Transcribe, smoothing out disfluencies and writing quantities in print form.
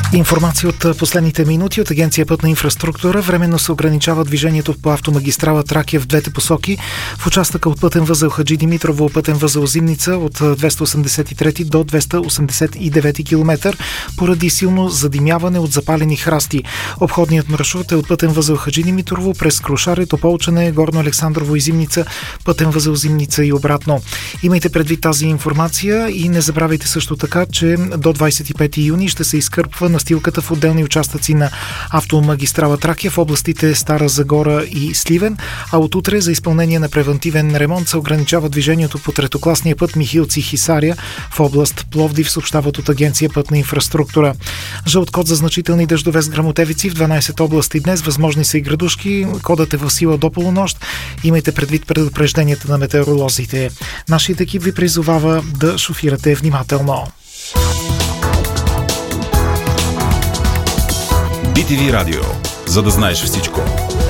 Информация от последните минути от Агенция Пътна инфраструктура. Временно се ограничава движението по автомагистрала Тракия в двете посоки. В участъка от пътен възел Хаджи Димитрово, пътен възел Зимница от 283 до 289 км поради силно задимяване от запалени храсти. Обходният маршрут е от пътен възел Хаджи Димитрово през Крушаре, Тополчене, Горно Александрово и Зимница, пътен възел Зимница и обратно. Имайте предвид тази информация и не забравяйте също така, че до 25 юни ще се изкърпва настилката в отделни участъци на автомагистрала Тракия в областите Стара Загора и Сливен, а от утре за изпълнение на превантивен ремонт се ограничава движението по третокласния път Михилци-Хисаря в област Пловдив, съобщават от Агенция Пътна инфраструктура. Жълт код за значителни дъждове с гръмотевици в 12 области днес. Възможни са и градушки. Кодът е в сила до полунощ. Имайте предвид предупрежденията на метеоролозите. Нашият екип ви призовава да шофирате внимателно. BTV Радио. За да знаеш всичко.